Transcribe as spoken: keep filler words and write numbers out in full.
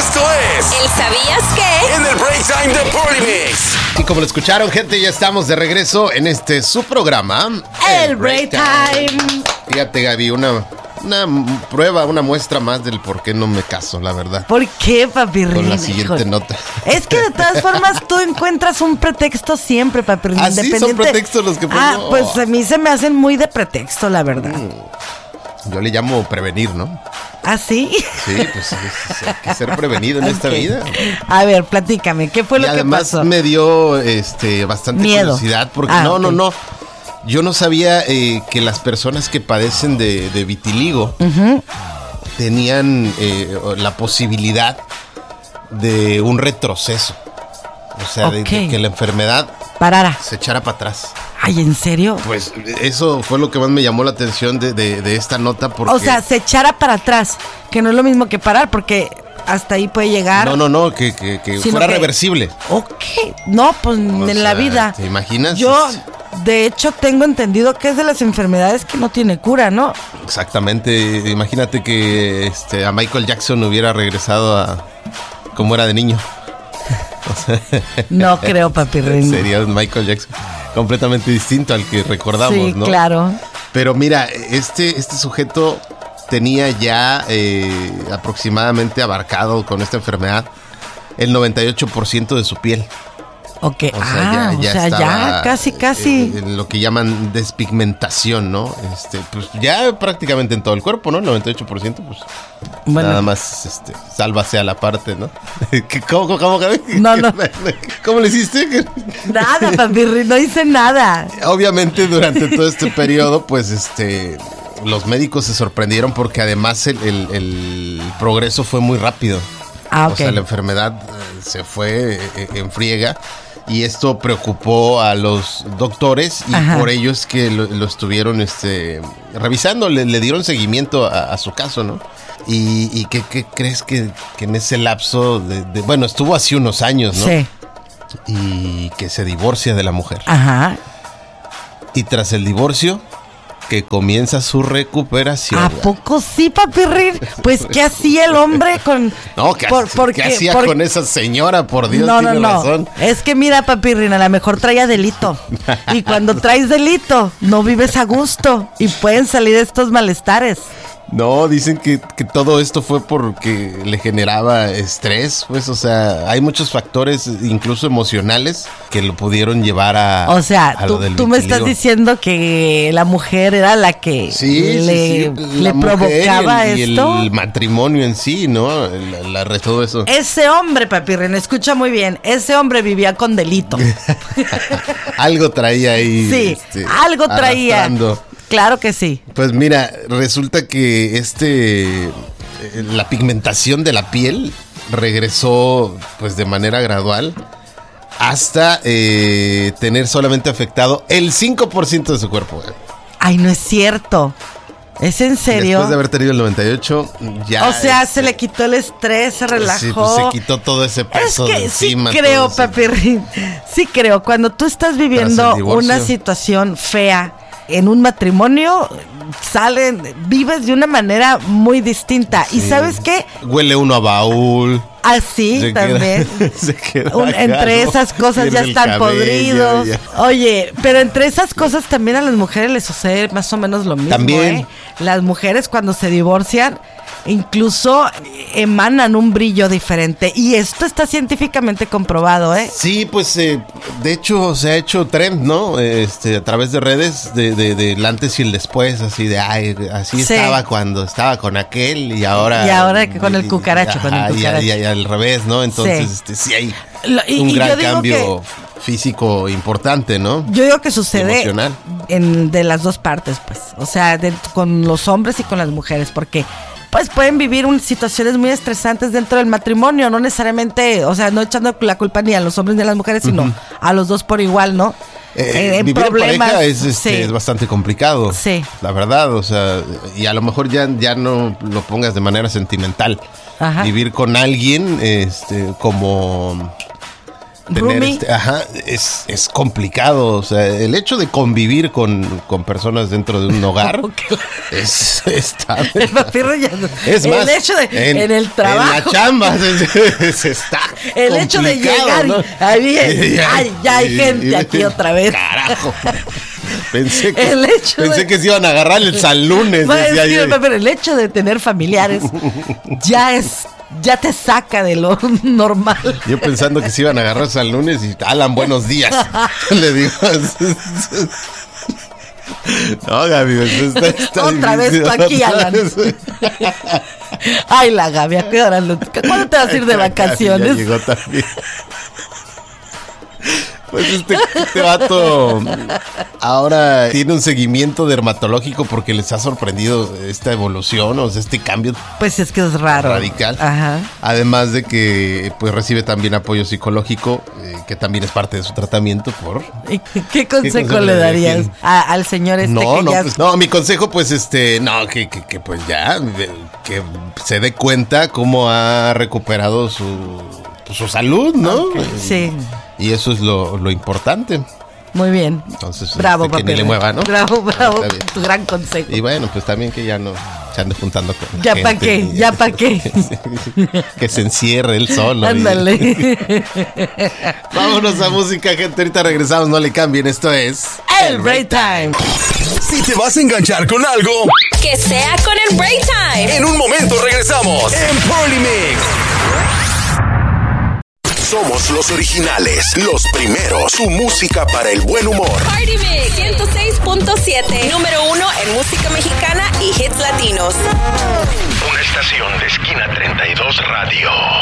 Esto es ¿El sabías qué? En el Break Time de Polymix. Y como lo escucharon, gente, ya estamos de regreso en este su programa, El Break Time. Fíjate, Gaby, una, una prueba, una muestra más del por qué no me caso, la verdad. ¿Por qué, papirrín? Con la siguiente Híjole. nota. Es que de todas formas tú encuentras un pretexto siempre, papirrín. ¿Ah, sí? ¿Son pretextos los que pongo? Ah, pues a mí se me hacen muy de pretexto, la verdad. Yo le llamo prevenir, ¿no? ¿Ah, sí? Sí, pues es, hay que ser prevenido en esta Ok. vida. A ver, platícame, ¿qué fue Y lo que además pasó? me dio este bastante Miedo. curiosidad porque Ah, no, ok. no, no. Yo no sabía eh, que las personas que padecen de, de vitiligo tenían eh, la posibilidad de un retroceso. O sea, de, Ok. de que la enfermedad Parara. se echara para atrás. Ay, ¿en serio? Pues eso fue lo que más me llamó la atención de, de- de esta nota porque... O sea, se echara para atrás, que no es lo mismo que parar, porque hasta ahí puede llegar. No, no, no, que, que- que Sino fuera que- reversible. Ok, no, pues O en sea, la vida. ¿te imaginas? Yo, de hecho, tengo entendido que es de las enfermedades que no tiene cura, ¿no? Exactamente, imagínate que este, a Michael Jackson hubiera regresado a como era de niño. No creo, papirrín. Sería un Michael Jackson completamente distinto al que recordamos, Sí, ¿no? claro. Pero mira, este, este sujeto tenía ya eh, aproximadamente abarcado con esta enfermedad el noventa y ocho por ciento de su piel. Ok, O sea, ah, ya, ya o sea, estaba, ya casi, casi. eh, en lo que llaman despigmentación, ¿no? Este, pues ya prácticamente en todo el cuerpo, ¿no? El noventa y ocho por ciento, pues Bueno. nada más, este, sálvase a la parte, ¿no? ¿Qué- ¿Cómo, cómo, cómo, Gaby? No, no. ¿Cómo le hiciste? Nada, papirrín, no hice nada. Obviamente durante todo este periodo, pues, este, los médicos se sorprendieron porque además el, el- el progreso fue muy rápido. Ah, O ok. sea, la enfermedad eh, se fue eh, en friega y esto preocupó a los doctores y Ajá. por ello es que lo, lo estuvieron este, revisando, le, le dieron seguimiento a, a su caso, ¿no? ¿Y, y qué, qué crees que, que en ese lapso, de, de- bueno, estuvo hace unos años, ¿no? Sí. Y que se divorcia de la mujer. Ajá. Y tras el divorcio, que comienza su recuperación. ¿A poco sí, papirrín? Pues, ¿qué hacía el hombre con...? No, ¿qué, por- hace- porque- ¿qué hacía por- con esa señora? Por Dios, No, no, tiene no. razón. Es que mira, papirrín, a lo mejor traía delito. Y cuando traes delito, no vives a gusto. Y pueden salir estos malestares. No, dicen que, que todo esto fue porque le generaba estrés, pues, o sea, hay muchos factores, incluso emocionales, que lo pudieron llevar a. O sea, a lo tú, del tú me estás vitiligo. diciendo que la mujer era la que Sí, le, sí, sí, le la mujer provocaba y el, esto. Y el matrimonio en sí, ¿no? La, la- todo eso. Ese hombre, papirrín, escucha muy bien, ese hombre vivía con delito. Algo traía ahí. Sí, este, algo traía. arrastrando. Claro que sí. Pues mira, resulta que este. eh, La pigmentación de la piel regresó, pues, de manera gradual. Hasta eh, tener solamente afectado el cinco por ciento de su cuerpo. güey. Ay, no es cierto. ¿Es en serio? Después de haber tenido el noventa y ocho, ya. O sea, este, se le quitó el estrés, se relajó. Sí, pues se quitó todo ese Es peso de que sí encima. creo, todo ese- papirrín. Sí creo. Cuando tú estás Tras viviendo el divorcio. una situación fea en un matrimonio, salen, vives de una manera muy distinta. ¿Y Sí. sabes qué? Huele uno a baúl. Así Se también. queda- se queda Un- acá, entre ¿no? esas cosas ya Pierde el están cabello, podridos. ya. Oye, pero entre esas cosas también a las mujeres les sucede más o menos lo mismo. También. ¿eh? Las mujeres cuando se divorcian incluso emanan un brillo diferente. Y esto está científicamente comprobado, ¿eh? Sí, pues eh, de hecho se ha hecho trend, ¿no? Este, a través de redes de, de, del antes y el después, así de, ay, así Sí. estaba cuando estaba con aquel y ahora... Y ahora que con el cucaracho, con el Ajá, y- cucaracho. Y, y al revés, ¿no? Entonces, Sí. este, sí hay Lo- y- un y gran yo digo cambio físico importante, ¿no? Yo digo que sucede Emocional. en, de las dos partes, pues. O sea, de- con los hombres y con las mujeres, porque pues pueden vivir un- situaciones muy estresantes dentro del matrimonio, no necesariamente, o sea, no echando la culpa ni a los hombres ni a las mujeres, sino a los dos por igual, ¿no? Eh, En- en vivir en problemas, pareja es, este, sí. es bastante complicado. Sí. La verdad, o sea, y a lo mejor ya, ya no lo pongas de manera sentimental. Ajá. Vivir con alguien, este, como tener Roomie. este, ajá, es, es complicado. O sea, el hecho de convivir con, con personas dentro de un hogar Okay. es está. El papirro ya no. Es más, el hecho de en, en, el trabajo. en la chamba se, se está. El hecho de llegar, ¿no? y, ahí, ay, ya hay gente aquí otra vez. Carajo. Pensé que, El hecho pensé de- que se iban a agarrar el San Lunes. No, es decía que, yo. pero el hecho de tener familiares ya es, ya te saca de lo normal. Yo pensando que se iban a agarrar San Lunes y Alan, buenos días. Le digo. No, Gaby, está, está Otra vez difícil. tú aquí, Otra Alan. vez. Ay, la Gaby, ¿a qué hora lo- ¿cuándo te vas a ir de Ya vacaciones? llegó también. Pues este, este vato ahora tiene un seguimiento dermatológico porque les ha sorprendido esta evolución, o sea, este cambio Pues es que es raro. radical. Ajá. Además de que pues recibe también apoyo psicológico, eh, que también es parte de su tratamiento por... ¿Y qué consejo consejo le le darías darías? a- al señor este No, que no, ya... pues, no, mi consejo pues este, no, que, que, que, pues ya, eh, que se dé cuenta cómo ha recuperado su, pues, su salud, ¿no? Ok, sí, Y eso es lo, lo importante. muy bien. Entonces, Bravo, este, que ni papel. le mueva, ¿no? Bravo, bravo. Está bien. Tu gran consejo. Y bueno, pues también que ya no se ande juntando con la Ya pa' gente, qué, y- ya pa' qué. Que se encierre él solo. y- Ándale. Vámonos a música, gente. Ahorita regresamos, no le cambien. Esto es... El break time. Si te vas a enganchar con algo, Que sea con el Break Time. en un momento regresamos en Pearly Mix. Somos los originales, los primeros, su música para el buen humor. Party Mix ciento seis punto siete. Número uno en música mexicana y hits latinos. Una estación de Esquina treinta y dos Radio.